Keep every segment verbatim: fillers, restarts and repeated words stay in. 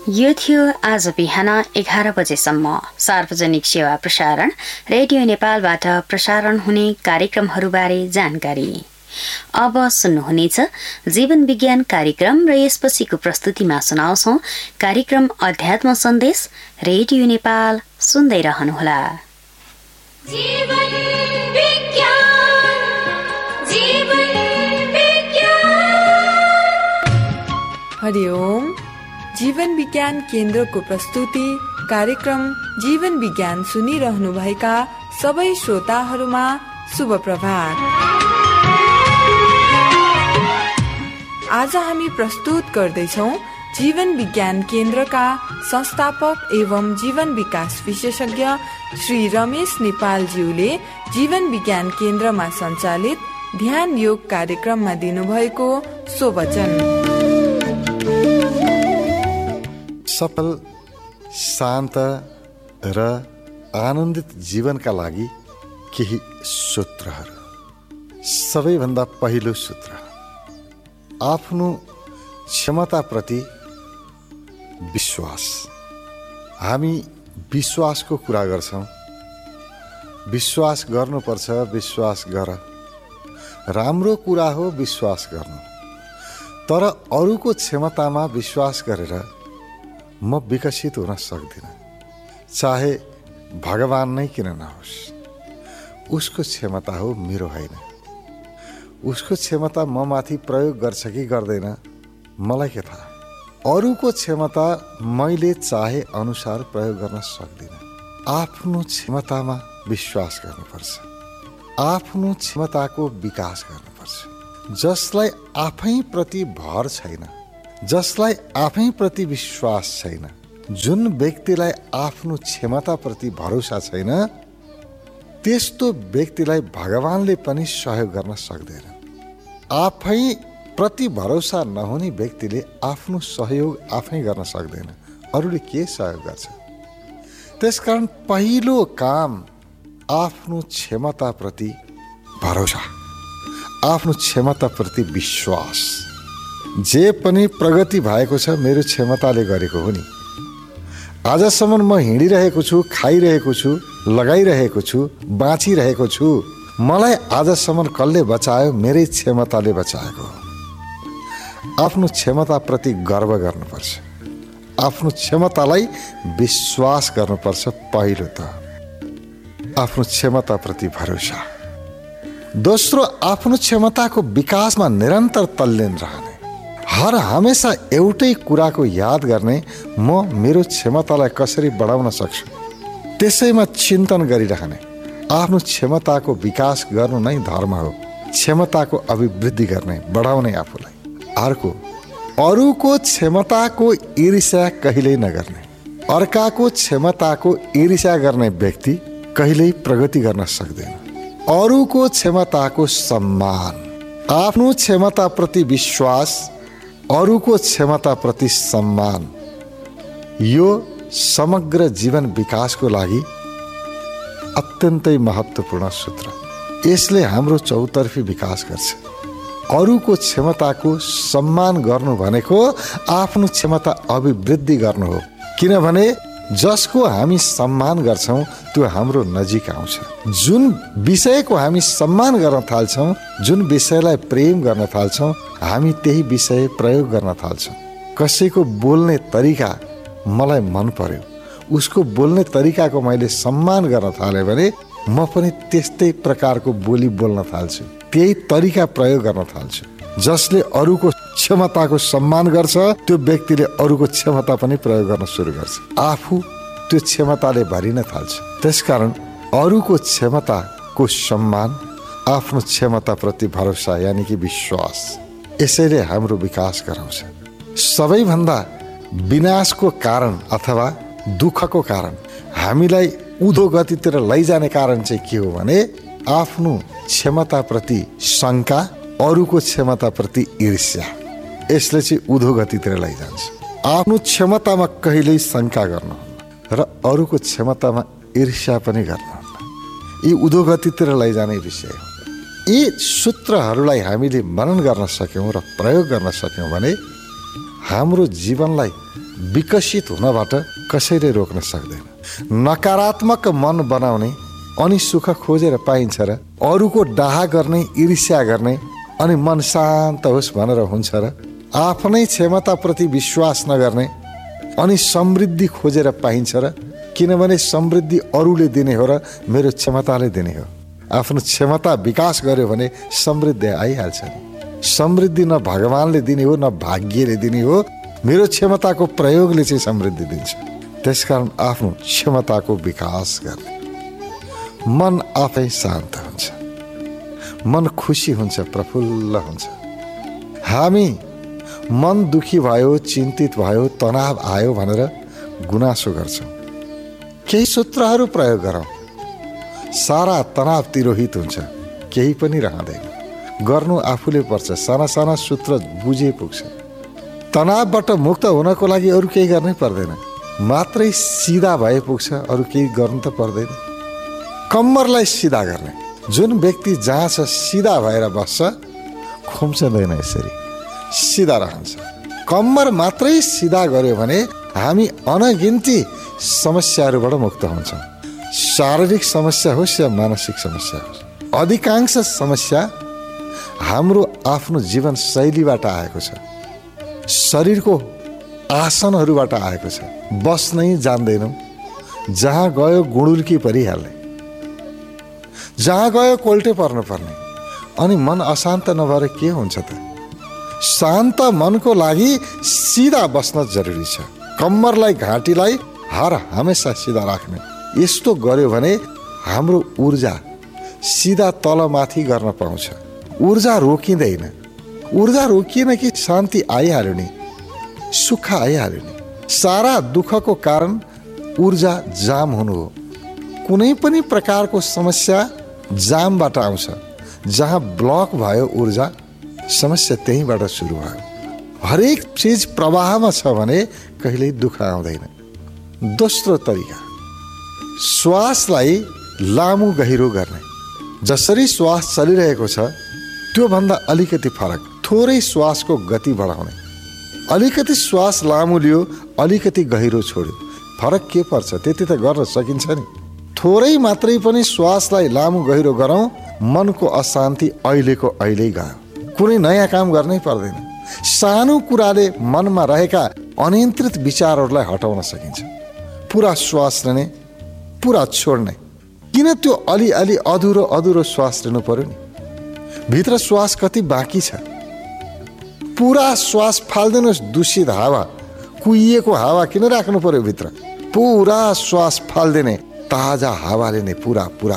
यो थियो आज बिहान एघार बजेसम्म सार्वजनिक सेवा प्रसारण रेडियो नेपालबाट प्रसारण हुने कार्यक्रमहरूबारे जानकारी। अब सुन्नुहुनेछ जीवन विज्ञान कार्यक्रम र यसपछिको प्रस्तुतिमा सुनाउँछौं कार्यक्रम अध्यात्म सन्देश। रेडियो नेपाल सुन्दै रहनुहोला। जीवन विज्ञान, जीवन विज्ञान। हरि ओम। जीवन विज्ञान केन्द्रको प्रस्तुति कार्यक्रम जीवन विज्ञान सुनिरहनुभएका सबै श्रोताहरूमा शुभ प्रभात। आज हामी प्रस्तुत गर्दैछौ जीवन विज्ञान केन्द्रका संस्थापक एवं जीवन विकास विशेषज्ञ श्री रमेश नेपालज्यूले जीवन विज्ञान केन्द्रमा सञ्चालित ध्यान योग कार्यक्रममा दिनुभएको सोवचन। सफल, शान्त र आनन्दित जीवनका लागि केही सूत्रहरू। सबैभन्दा पहिलो सूत्र, आफ्नो क्षमताप्रति विश्वास। हामी विश्वासको कुरा गर्छौँ। विश्वास गर्नुपर्छ, विश्वास गर। राम्रो कुरा हो विश्वास गर्नु, तर अरूको क्षमतामा विश्वास गरेर म विकसित हुन सक्दिनँ। चाहे भगवान नै किन नहोस्, उसको क्षमता हो, मेरो होइन। उसको क्षमता म माथि प्रयोग गर्छ कि गर्दैन मलाई के थाहा। अरूको क्षमता मैले चाहे अनुसार प्रयोग गर्न सक्दिनँ। आफ्नो क्षमतामा विश्वास गर्नुपर्छ, आफ्नो क्षमताको विकास गर्नुपर्छ। जसलाई आफैप्रति भर छैन, जसलाई आफैप्रति विश्वास छैन, जुन व्यक्तिलाई आफ्नो क्षमताप्रति भरोसा छैन, त्यस्तो व्यक्तिलाई भगवानले पनि सहयोग गर्न सक्दैन। आफै प्रति भरोसा नहुने व्यक्तिले आफ्नो सहयोग आफै गर्न सक्दैन, अरूले के सहयोग गर्छ। त्यसकारण पहिलो काम आफ्नो क्षमताप्रति भरोसा, आफ्नो क्षमताप्रति विश्वास। जे पनि प्रगति भएको छ मेरो क्षमताले गरेको हो नि। आजसम्म म हिँडिरहेको छु, खाइरहेको छु, लगाइरहेको छु, बाँचिरहेको छु। मलाई आजसम्म कसले बचायो? मेरै क्षमताले बचाएको। आफ्नो क्षमताप्रति गर्व गर्नुपर्छ, आफ्नो क्षमतालाई विश्वास गर्नुपर्छ। पहिलो त आफ्नो क्षमताप्रति भरोसा। दोस्रो, आफ्नो क्षमताको विकासमा निरन्तर तल्लीन रहने। हर हमेसा एउटै कुराको याद गर्ने, म मेरो क्षमतालाई कसरी बढाउन सक्छु, त्यसैमा चिन्तन गरिरहने। आफ्नो क्षमताको विकास गर्नु नै धर्म हो। क्षमताको अभिवृद्धि गर्ने, बढाउने आफूलाई। अर्को, अरूको क्षमताको ईर्ष्या कहिल्यै नगर्ने। अर्काको क्षमताको ईर्ष्या गर्ने व्यक्ति कहिल्यै प्रगति गर्न सक्दैन। अरूको क्षमताको सम्मान, आफ्नो क्षमताप्रति विश्वास, अरूको क्षमताप्रति सम्मान, यो समग्र जीवन विकासको लागि अत्यन्तै महत्त्वपूर्ण सूत्र। यसले हाम्रो चौतर्फी विकास गर्छ। अरूको क्षमताको सम्मान गर्नु भनेको आफ्नो क्षमता अभिवृद्धि गर्नु हो। किनभने जसको हामी सम्मान गर्छौँ त्यो हाम्रो नजिक आउँछ। जुन विषयको हामी सम्मान गर्न थाल्छौँ, जुन विषयलाई प्रेम गर्न थाल्छौँ, हामी त्यही विषय प्रयोग गर्न थाल्छौँ। कसैको बोल्ने तरिका मलाई मन पर्यो, उसको बोल्ने तरिकाको मैले सम्मान गर्न थालेँ भने म पनि त्यस्तै प्रकारको बोली बोल्न थाल्छु, त्यही तरिका प्रयोग गर्न थाल्छु। जसले अरूको क्षमताको सम्मान गर्छ त्यो व्यक्तिले अरूको क्षमता पनि प्रयोग गर्न सुरु गर्छ। आफू त्यो क्षमताले भरिन थाल्छ। त्यसकारण अरूको क्षमताको सम्मान, आफ्नो क्षमताप्रति भरोसा यानि कि विश्वास, यसैले हाम्रो विकास गराउँछ। सबैभन्दा विनाशको कारण अथवा दुःखको कारण, हामीलाई उँधो गतितिर लैजाने कारण चाहिँ के हो भने आफ्नो क्षमताप्रति शङ्का, अरूको क्षमताप्रति ईर्ष्या। यसले चाहिँ उँधो गतितिर लैजान्छ। आफ्नो क्षमतामा कहिल्यै शङ्का गर्नुहुन्न र अरूको क्षमतामा ईर्ष्या पनि गर्नुहुन्न। यी उँधो गतितिर लैजाने विषय हो। यी सूत्रहरूलाई हामीले मनन गर्न सक्यौँ र प्रयोग गर्न सक्यौँ भने हाम्रो जीवनलाई विकसित हुनबाट कसैले रोक्न सक्दैन। नकारात्मक मन बनाउने अनि सुख खोजेर पाइन्छ र अरूको डाहा गर्ने, ईर्ष्या गर्ने अनि मन शान्त होस् भनेर हुन्छ र आफ्नै क्षमताप्रति विश्वास नगर्ने अनि समृद्धि खोजेर पाइन्छ र किनभने समृद्धि अरूले दिने हो र मेरो क्षमताले दिने हो। आफ्नो क्षमता विकास गर्यो भने समृद्धि आइहाल्छ। समृद्धि न भगवानले दिने हो न भाग्यले दिने हो, मेरो क्षमताको प्रयोगले चाहिँ समृद्धि दिन्छ। त्यसकारण आफ्नो क्षमताको विकास गर्ने मन आफै शान्त हुन्छ, मन खुसी हुन्छ, प्रफुल्ल हुन्छ। हामी मन दुखी भयो, चिन्तित भयो, तनाव आयो भनेर गुनासो गर्छौँ। केही सूत्रहरू प्रयोग गरौँ, सारा तनाव तिरोहित हुन्छ, केही पनि रहँदैन। गर्नु आफूले पर्छ, साना साना सूत्र बुझे पुग्छ। तनावबाट मुक्त हुनको लागि अरू केही गर्नै पर्दैन, मात्रै सिधा भए पुग्छ, अरू केही गर्नु त पर्दैन। कम्मरलाई सिधा गर्ने, जुन व्यक्ति जहाँ छ सिधा भएर बस्छ, खुम्चँदैन, यसरी सिधा रहन्छ। कम्मर मात्रै सिधा गर्यो भने हामी अनगिन्ती समस्याहरूबाट मुक्त हुन्छौँ। शारीरिक समस्या होस् या मानसिक समस्या होस्, अधिकांश समस्या हाम्रो आफ्नो जीवन शैलीबाट आएको छ, शरीरको आसनहरूबाट आएको छ। बस्नै जान्दैनौँ, जहाँ गयो गुडुल्की परिहाल्ने, जहाँ गयो कोल्टे पर्नुपर्ने, अनि मन अशान्त नभएर के हुन्छ त? शान्त मनको लागि सिधा बस्न जरुरी छ। कम्मरलाई, घाँटीलाई हर हमेसा सिधा राख्ने, यस्तो गर्यो भने हाम्रो ऊर्जा सिधा तलमाथि गर्न पाउँछ। ऊर्जा रोकिँदैन। ऊर्जा रोकिएन कि शान्ति आइहाल्यो नि, सुख आइहाल्यो नि। सारा दुःखको कारण ऊर्जा जाम हुनु हो। कुनै पनि प्रकारको समस्या जामबाट आउँछ। जहाँ ब्लक भयो ऊर्जा, समस्या त्यहीँबाट सुरु भयो। हरेक चिज प्रवाहमा छ भने कहिल्यै दुःख आउँदैन। दोस्रो तरिका, श्वासलाई लामो गहिरो गर्ने। जसरी श्वास चलिरहेको छ त्योभन्दा अलिकति फरक, थोरै श्वासको गति बढाउने। अलिकति श्वास लामो लियो, अलिकति गहिरो छोड्यो, फरक के पर्छ? त्यति त गर्न सकिन्छ नि। थोरै मात्रै पनि श्वासलाई लामो गहिरो गरौँ, मनको अशान्ति अहिलेको अहिले गयो। कुनै नयाँ काम गर्नै पर्दैन। सानो कुराले मनमा रहेका अनियन्त्रित विचारहरूलाई हटाउन सकिन्छ। पुरा श्वास लिने, पुरा छोड्ने। किन त्यो अलिअलि अधुरो अधुरो श्वास लिनु पर्यो नि? भित्र श्वास कति बाँकी छ? पुरा श्वास फाल्दिनुहोस्। दूषित हावा, कुहिएको हावा किन राख्नु पर्यो भित्र? पुरा श्वास फाल्दिने, ताजा हावा लिने, पुरा पुरा।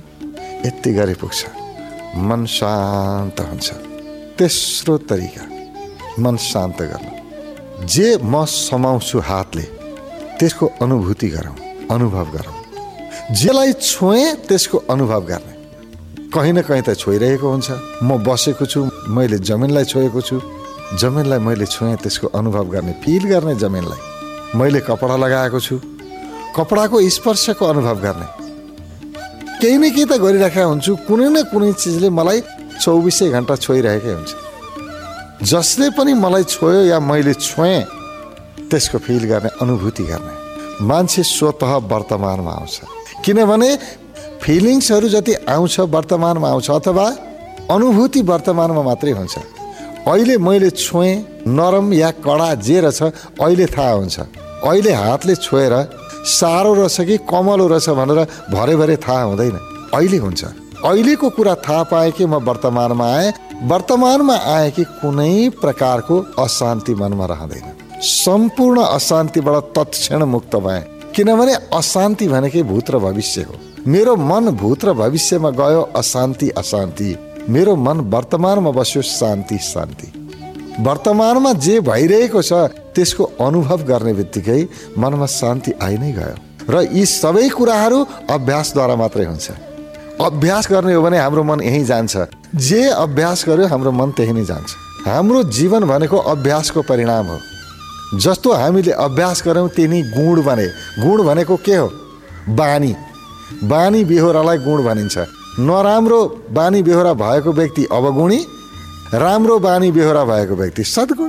यति गरे पुग्छ, मन शान्त हुन्छ। तेस्रो तरिका, मन शान्त गर्न। जे म समाउँछु हातले, त्यसको अनुभूति गरौँ, अनुभव गरौँ। जेलाई छोएँ त्यसको अनुभव गर्ने। कहीँ न कहीँ त छोइरहेको हुन्छ। म बसेको छु, मैले जमिनलाई छोएको छु, जमिनलाई मैले छोएँ, त्यसको अनुभव गर्ने, फिल गर्ने। जमिनलाई मैले कपडा लगाएको छु, कपडाको स्पर्शको अनुभव गर्ने। केही न केही त गरिरहेको हुन्छु। कुनै न कुनै चिजले मलाई चौबिसै घन्टा छोइरहेकै हुन्छ। जसले पनि मलाई छोयो या मैले छोएँ, त्यसको फिल गर्ने, अनुभूति गर्ने। मान्छे स्वतः वर्तमानमा आउँछ, किनभने फिलिङ्सहरू जति आउँछ वर्तमानमा आउँछ, अथवा अनुभूति वर्तमानमा मात्रै हुन्छ। अहिले मैले छोएँ, नरम या कडा जे रहेछ अहिले थाहा हुन्छ। अहिले हातले छोएर साह्रो रहेछ कि कमलो रहेछ भनेर भरे भरे थाहा हुँदैन, अहिले हुन्छ। अहिलेको कुरा थाहा पाएँ कि म वर्तमानमा आएँ, वर्तमानमा आएँ कि कुनै प्रकारको अशान्ति मनमा रहँदैन। सम्पूर्ण अशान्तिबाट तत्क्षण मुक्त भएँ, किनभने अशान्ति भनेकै भूत र भविष्य हो। मेरो मन भूत र भविष्यमा गयो, अशान्ति अशान्ति। मेरो मन वर्तमानमा बस्यो, शान्ति शान्ति। वर्तमानमा जे भइरहेको छ त्यसको अनुभव गर्ने बित्तिकै मनमा शान्ति आइ नै गयो। र यी सबै कुराहरू अभ्यासद्वारा मात्रै हुन्छ। अभ्यास गर्ने हो भने हाम्रो मन यहीँ जान्छ। जे अभ्यास गर्यो हाम्रो मन त्यही नै जान्छ। हाम्रो जीवन भनेको अभ्यासको परिणाम हो। जस्तो हामीले अभ्यास गऱ्यौँ त्यही नै गुण बने। गुण भनेको के हो? बानी। बानी बेहोरालाई गुण भनिन्छ। नराम्रो बानी बेहोरा भएको व्यक्ति अवगुणी, राम्रो बानी बेहोरा भएको व्यक्ति सद्गुणी।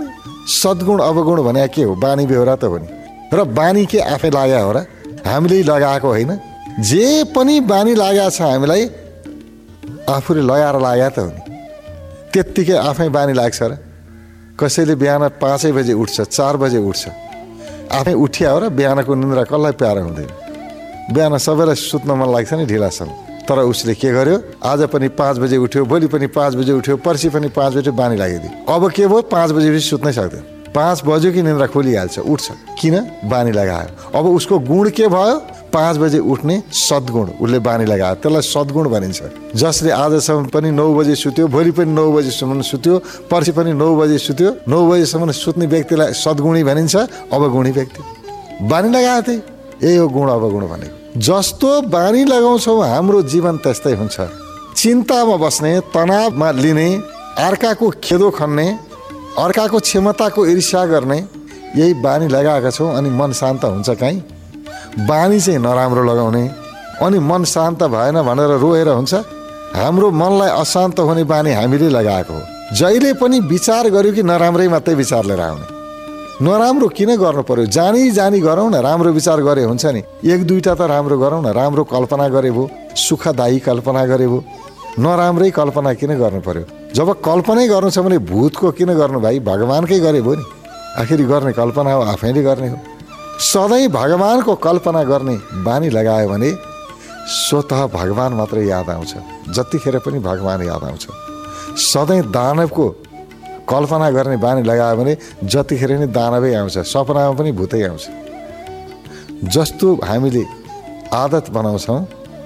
सद्गुण अवगुण भने के हो? बानी बेहोरा त हो नि। र बानी के आफै लाग्या हो र? हामीले लगाएको होइन। जे पनि बानी लागेको छ हामीलाई आफूले लगाएर लाग्या त हो नि। त्यत्तिकै आफै बानी लाग्छ र? कसैले बिहान पाँचै बजे उठ्छ, चार बजे उठ्छ, आफै उठिया हो र? बिहानको निन्द्रा कसलाई प्यारो हुँदैन? बिहान सबैलाई सुत्न मन लाग्छ नि ढिलासम्म। तर उसले के गर्यो? आज पनि पाँच बजे उठ्यो, भोलि पनि पाँच बजे उठ्यो, पर्सि पनि पाँच बजे बानी लगाइदियो। अब के भयो? पाँच बजे पनि सुत्नै सक्दैन। पाँच बज्यो कि निन्द्रा खोलिहाल्छ, उठ्छ। किन? बानी लगायो। अब उसको गुण के भयो? पाँच बजे उठ्ने सद्गुण उसले बानी लगायो, त्यसलाई सद्गुण भनिन्छ। जसले आजसम्म पनि नौ बजे सुत्यो, भोलि पनि नौ बजेसम्म सुत्यो, पर्सि पनि नौ बजे सुत्यो, नौ बजेसम्म सुत्ने व्यक्तिलाई सद्गुणी भनिन्छ। अवगुणी व्यक्ति बानी लगायो त्यही, यही हो गुण अवगुण भनेको। जस्तो बानी लगाउँछौँ हाम्रो जीवन त्यस्तै हुन्छ। चिन्तामा बस्ने, तनावमा लिने, अर्काको खेदो खन्ने, अर्काको क्षमताको ईर्ष्या गर्ने, यही बानी लगाएका छौँ। अनि मन शान्त हुन्छ कहीँ? बानी चाहिँ नराम्रो लगाउने अनि मन शान्त भएन भनेर रोएर हुन्छ? हाम्रो मनलाई अशान्त हुने बानी हामीले लगाएको हो। जहिले पनि विचार गर्यो कि नराम्रै मात्रै विचार लिएर आउने। नराम्रो किन गर्नु पर्यो? जानी जानी गरौँ न। राम्रो विचार गरे हुन्छ नि। एक दुईवटा त राम्रो गरौँ न। राम्रो कल्पना गरे भो, सुखदायी कल्पना गरे भो। नराम्रै कल्पना किन गर्नु पर्यो? जब कल्पनै गर्नु छ भने भूतको किन गर्नु भाइ? भगवानकै गरे भो नि। आखिरी गर्ने कल्पना हो, आफैले गर्ने हो। सधैँ भगवानको कल्पना गर्ने बानी लगायो भने स्वतः भगवान मात्रै याद आउँछ। जतिखेर पनि भगवान याद आउँछ। सधैँ दानवको कल्पना गर्ने बानी लगायो भने जतिखेर नि दानवै आउँछ, सपनामा पनि भूतै आउँछ। जस्तो हामीले आदत बनाउँछौँ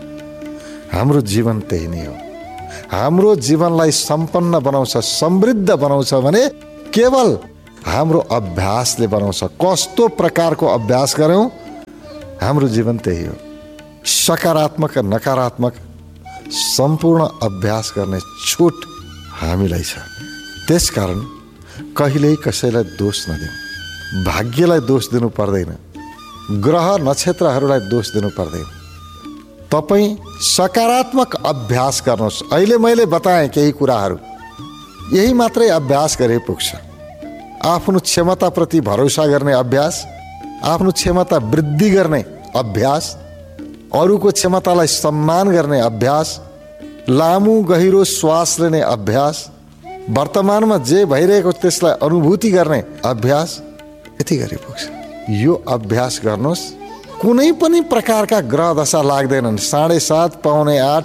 हाम्रो जीवन त्यही नै हो। हाम्रो जीवनलाई सम्पन्न बनाउँछ, समृद्ध बनाउँछ भने केवल हाम्रो अभ्यासले बनाउँछ। कस्तो प्रकारको अभ्यास गऱ्यौँ हाम्रो जीवन त्यही हो। सकारात्मक र नकारात्मक सम्पूर्ण अभ्यास गर्ने छुट हामीलाई छ। त्यसकारण कहिल्यै कसैलाई दोष नदिउँ। भाग्यलाई दोष दिनु पर्दैन, ग्रह नक्षत्रहरूलाई दोष दिनु पर्दैन। तपाईँ सकारात्मक अभ्यास गर्नुहोस्। अहिले मैले बताएँ केही कुराहरू, यही मात्रै अभ्यास गरे पुग्छ। आफ्नो क्षमताप्रति भरोसा गर्ने अभ्यास, आफ्नो क्षमता वृद्धि गर्ने अभ्यास, अरूको क्षमतालाई सम्मान गर्ने अभ्यास, लामो गहिरो श्वास लिने अभ्यास, वर्तमानमा जे भइरहेको त्यसलाई अनुभूति गर्ने अभ्यास, यति गरे पुग्छ। यो अभ्यास गर्नुहोस्। कुनै पनि प्रकारका ग्रह दशा लाग्दैनन्। साढे सात, पाउने आठ,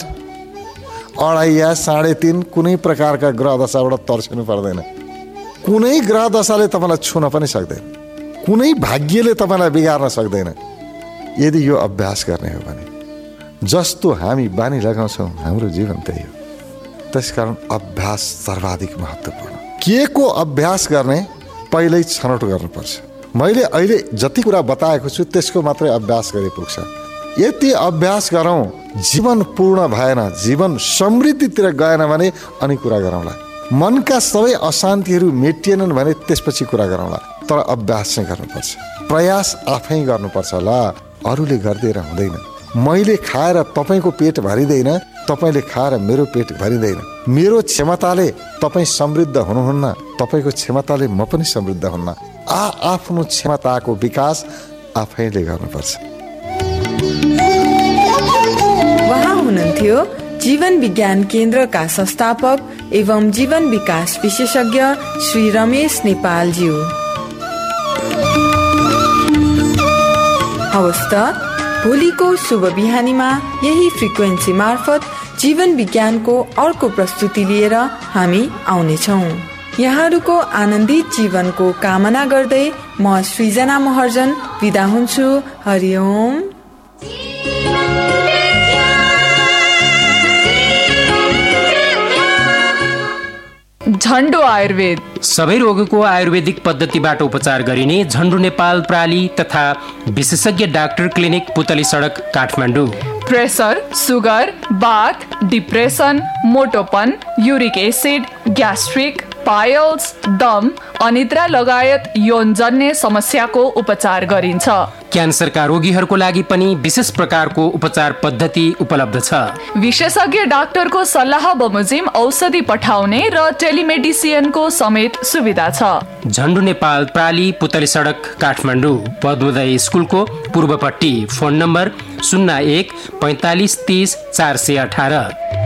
अढाइया, साढे तीन, कुनै प्रकारका ग्रह दशाबाट तर्सिनु पर्दैन। कुनै ग्रह दशाले तपाईँलाई छुन पनि सक्दैन। कुनै भाग्यले तपाईँलाई बिगार्न सक्दैन यदि यो अभ्यास गर्ने हो भने। जस्तो हामी बानी लगाउँछौँ हाम्रो जीवन त्यही हो। त्यसकारण अभ्यास सर्वाधिक महत्त्वपूर्ण। के को अभ्यास गर्ने पहिल्यै छनौट गर्नुपर्छ। मैले अहिले जति कुरा बताएको छु त्यसको मात्रै अभ्यास गरे पुग्छ। यति अभ्यास गरौँ जीवन पूर्ण भएन, जीवन समृद्धितिर गएन भने अनि कुरा गरौँला। मनका सबै अशान्तिहरू मेटिएनन् भने त्यसपछि कुरा गरौँला। तर अभ्यास चाहिँ गर्नुपर्छ, प्रयास आफै गर्नुपर्छ। ल अरूले गरिदिएर हुँदैन। मैले खाएर तपाईँको पेट भरिँदैन, तपाईँले खाएर मेरो पेट भरिँदैन। मेरो क्षमताले तपाईँ समृद्ध हुनुहुन्न, तपाईँको क्षमताले म पनि समृद्ध हुन्न। आ आफ्नो क्षमताको विकास आफैले गर्नुपर्छ। उहाँ हुनुहुन्थ्यो जीवन विज्ञान केन्द्रका संस्थापक एवं जीवन विकास विशेषज्ञ श्री रमेश नेपालज्यू। हवस् त भोलिको शुभ बिहानीमा यही फ्रिक्वेन्सी मार्फत जीवन विज्ञानको अर्को प्रस्तुति लिएर हामी आउनेछौँ। यहाँहरूको आनन्दित जीवनको कामना गर्दै म सृजना महर्जन बिदा हुन्छु। हरिओम। झन्डो आयुर्वेद सबै रोगको आयुर्वेदिक पद्धतिबाट उपचार गरिने झन्डो नेपाल प्राली तथा विशेषज्ञ डाक्टर क्लिनिक पुतली सडक काठमाडौँ। प्रेसर, सुगर, बाथ, depression, मोटोपन, uric acid, gastric, piles, दम, अनिद्रा लगायत यौनजन्य समस्याको उपचार गरिन्छ। क्यान्सरका रोगीहरूको लागि पनि विशेष प्रकारको उपचार पद्धति उपलब्ध छ। विशेषज्ञ डाक्टरको सल्लाह बमोजिम औषधि पठाउने र टेलिमेडिसिनको समेत सुविधा छ। झन्डु नेपाल प्राली पुतली सडक काठमाडौँ पद्मोदय स्कुलको पूर्वपट्टि। फोन नम्बर शून्य एक पैँतालिस तीस चार सय अठार।